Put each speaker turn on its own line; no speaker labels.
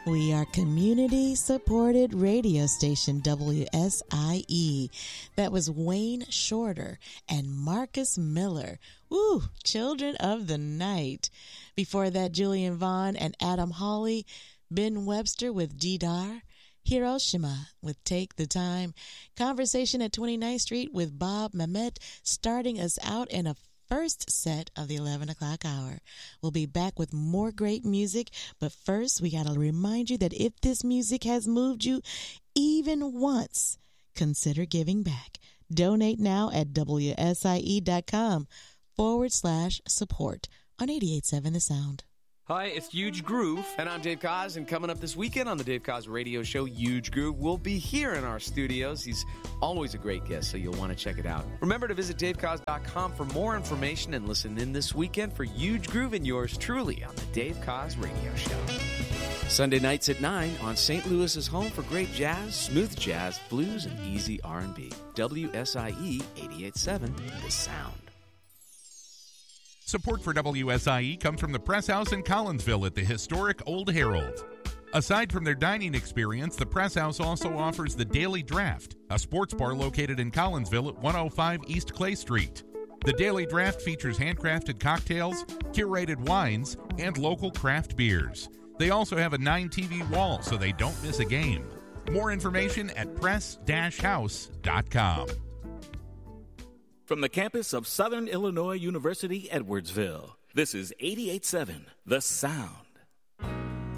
We are community-supported radio station WSIE. That was Wayne Shorter and Marcus Miller. Woo, Children of the Night. Before that, Julian Vaughn and Adam Hawley. Ben Webster with Didar. Hiroshima with Take the Time. Conversation at 29th Street with Bob Mamet, starting us out in a first set of the 11 o'clock hour. We'll be back with more great music, but first we got to remind you that if this music has moved you even once, consider giving back. Donate now at WSIE.com/support on 88.7 The Sound.
Hi, it's Huge Groove. And I'm Dave Koz, and coming up this weekend on the Dave Koz Radio Show, Huge Groove will be here in our studios. He's always a great guest, so you'll want to check it out. Remember to visit DaveKoz.com for more information and listen in this weekend for Huge Groove and yours truly on the Dave Koz Radio Show. Sunday nights at 9 on St. Louis's home for great jazz, smooth jazz, blues, and easy R&B. WSIE 88.7 The Sound.
Support for WSIE comes from the Press House in Collinsville at the historic Old Herald. Aside from their dining experience, the Press House also offers the Daily Draft, a sports bar located in Collinsville at 105 East Clay Street. The Daily Draft features handcrafted cocktails, curated wines, and local craft beers. They also have a 9-TV wall so they don't miss a game. More information at press-house.com.
From the campus of Southern Illinois University, Edwardsville, this is 88.7 The Sound.